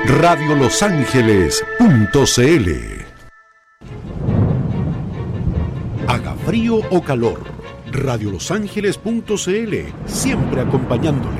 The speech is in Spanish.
radiolosangeles.cl. Haga frío o calor, radiolosangeles.cl, siempre acompañándole.